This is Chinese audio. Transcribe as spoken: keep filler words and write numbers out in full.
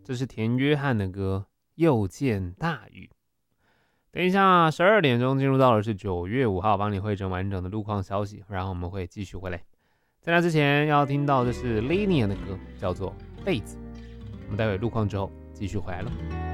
这是田约翰的歌《又见大雨》。等一下，十二点钟进入到的是九月五号，帮你汇整完整的路况消息，然后我们会继续回来。在那之前要听到的是 Linian 的歌，叫做《被子》。我们待会路况之后继续回来了。